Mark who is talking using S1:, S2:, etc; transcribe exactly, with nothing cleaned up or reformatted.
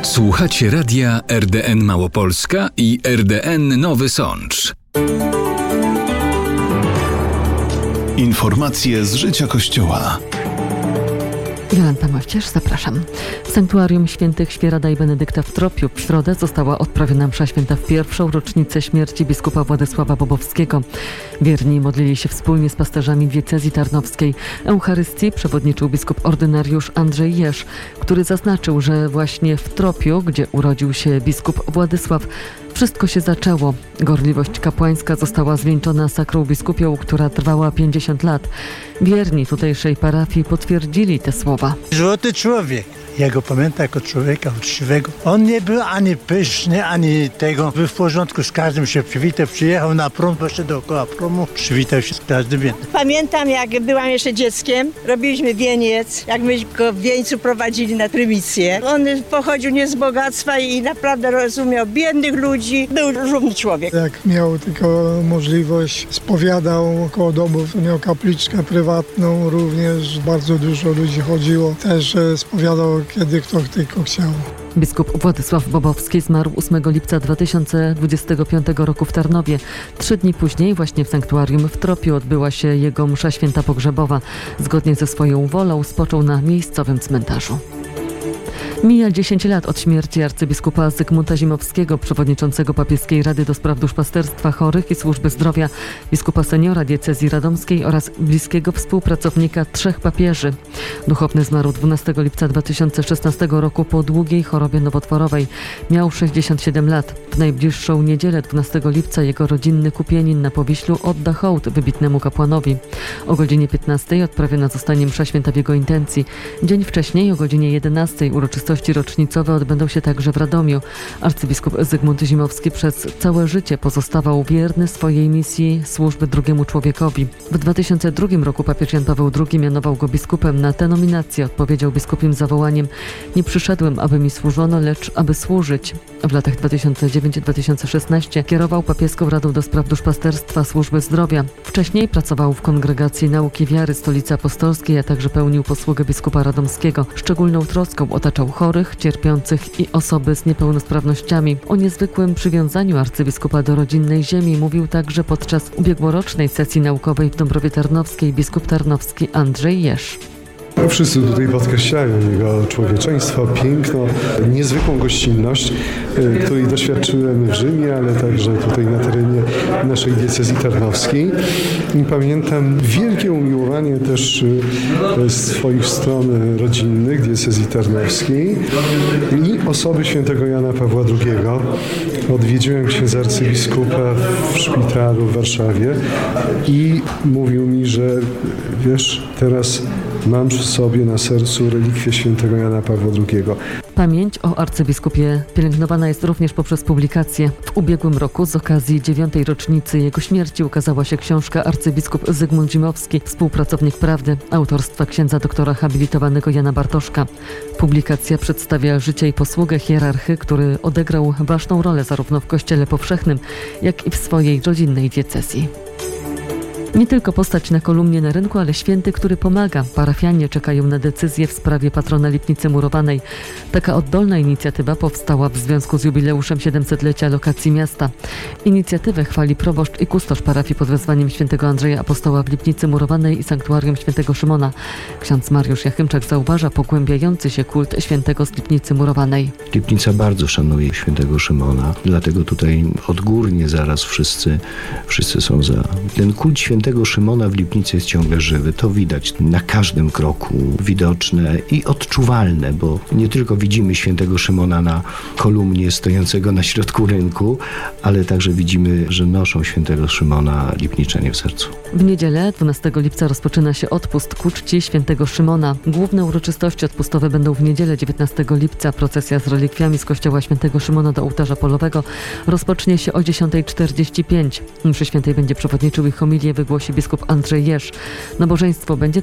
S1: Słuchacie radia R D N Małopolska i R D N Nowy Sącz. Informacje z życia Kościoła.
S2: Jolanta Mościerz, zapraszam. W Sanktuarium Świętych Świerada i Benedykta w Tropiu w środę została odprawiona msza święta w pierwszą rocznicę śmierci biskupa Władysława Bobowskiego. Wierni modlili się wspólnie z pasterzami diecezji tarnowskiej. Eucharystii przewodniczył biskup ordynariusz Andrzej Jeż, który zaznaczył, że właśnie w Tropiu, gdzie urodził się biskup Władysław, wszystko się zaczęło. Gorliwość kapłańska została zwieńczona sakrą biskupią, która trwała pięćdziesiąt lat. Wierni tutejszej parafii potwierdzili te słowa.
S3: Złoty człowiek. Ja go pamiętam jako człowieka uczciwego. On nie był ani pyszny, ani tego. Był w porządku, z każdym się przywitał. Przyjechał na prom, poszedł dookoła promu, przywitał się z każdym.
S4: Pamiętam, jak byłam jeszcze dzieckiem, robiliśmy wieniec, jak my go w wieńcu prowadzili na prymisję. On pochodził nie z bogactwa i naprawdę rozumiał biednych ludzi. Był równy człowiek.
S5: Jak miał tylko możliwość, spowiadał koło domów, miał kapliczkę prywatną, również bardzo dużo ludzi chodziło. Też spowiadał, kiedy kto tylko chciał.
S2: Biskup Władysław Bobowski zmarł ósmego lipca dwa tysiące dwudziestego piątego roku w Tarnowie. Trzy dni później właśnie w sanktuarium w Tropiu odbyła się jego msza święta pogrzebowa. Zgodnie ze swoją wolą spoczął na miejscowym cmentarzu. Mija dziesięć lat od śmierci arcybiskupa Zygmunta Zimowskiego, przewodniczącego papieskiej Rady do Spraw Duszpasterstwa Chorych i Służby Zdrowia, biskupa seniora diecezji radomskiej oraz bliskiego współpracownika trzech papieży. Duchowny zmarł dwunastego lipca dwa tysiące szesnastego roku po długiej chorobie nowotworowej. Miał sześćdziesiąt siedem lat. W najbliższą niedzielę dwunastego lipca jego rodzinny Kupienin na Powiślu odda hołd wybitnemu kapłanowi. O godzinie piętnastej odprawiona zostanie msza święta w jego intencji. Dzień wcześniej o godzinie jedenastej uroczystości rocznicowe odbędą się także w Radomiu. Arcybiskup Zygmunt Zimowski przez całe życie pozostawał wierny swojej misji służby drugiemu człowiekowi. W dwa tysiące drugim roku papież Jan Paweł drugi mianował go biskupem. Na tę nominację odpowiedział biskupim zawołaniem: nie przyszedłem, aby mi służono, lecz aby służyć. W latach dwa tysiące dziewiątym do dwa tysiące szesnastego kierował papieską Radą do Spraw Duszpasterstwa Służby Zdrowia. Wcześniej pracował w Kongregacji Nauki Wiary Stolicy Apostolskiej, a także pełnił posługę biskupa radomskiego. Szczególną troską otaczał chorych, cierpiących i osoby z niepełnosprawnościami. O niezwykłym przywiązaniu arcybiskupa do rodzinnej ziemi mówił także podczas ubiegłorocznej sesji naukowej w Dąbrowie Tarnowskiej biskup tarnowski Andrzej Jeż.
S6: Wszyscy tutaj podkreślają jego człowieczeństwo, piękno, niezwykłą gościnność, której doświadczyłem w Rzymie, ale także tutaj na terenie naszej diecezji tarnowskiej. I pamiętam wielkie umiłowanie też z swoich stron rodzinnych diecezji tarnowskiej i osoby świętego Jana Pawła drugiego. Odwiedziłem księdza arcybiskupa w szpitalu w Warszawie i mówił mi, że wiesz, teraz mam przy sobie na sercu relikwię świętego Jana Pawła drugiego.
S2: Pamięć o arcybiskupie pielęgnowana jest również poprzez publikację. W ubiegłym roku z okazji dziewiątej rocznicy jego śmierci ukazała się książka Arcybiskup Zygmunt Zimowski, współpracownik prawdy, autorstwa księdza doktora habilitowanego Jana Bartoszka. Publikacja przedstawia życie i posługę hierarchy, który odegrał ważną rolę zarówno w Kościele powszechnym, jak i w swojej rodzinnej diecezji. Nie tylko postać na kolumnie na rynku, ale święty, który pomaga. Parafianie czekają na decyzję w sprawie patrona Lipnicy Murowanej. Taka oddolna inicjatywa powstała w związku z jubileuszem siedemsetlecia lokacji miasta. Inicjatywę chwali proboszcz i kustosz parafii pod wezwaniem świętego Andrzeja Apostoła w Lipnicy Murowanej i sanktuarium świętego Szymona. Ksiądz Mariusz Jachymczak zauważa pogłębiający się kult świętego z Lipnicy Murowanej.
S7: Lipnica bardzo szanuje świętego Szymona, dlatego tutaj odgórnie zaraz wszyscy, wszyscy są za. Ten kult świętego Świętego Szymona w Lipnicy jest ciągle żywy. To widać na każdym kroku, widoczne i odczuwalne, bo nie tylko widzimy świętego Szymona na kolumnie stojącego na środku rynku, ale także widzimy, że noszą świętego Szymona lipniczanie w sercu.
S2: W niedzielę dwunastego lipca rozpoczyna się odpust ku czci świętego Szymona. Główne uroczystości odpustowe będą w niedzielę dziewiętnastego lipca. Procesja z relikwiami z kościoła świętego Szymona do ołtarza polowego rozpocznie się o dziesiątej czterdzieści pięć. Mszy świętej będzie przewodniczył i homilię wygłosi biskup Andrzej Jeż. Nabożeństwo będzie